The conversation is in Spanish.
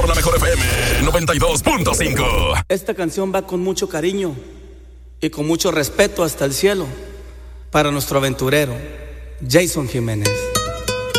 por la mejor FM 92.5. Esta canción va con mucho cariño y con mucho respeto hasta el cielo para nuestro aventurero, Jason Jiménez.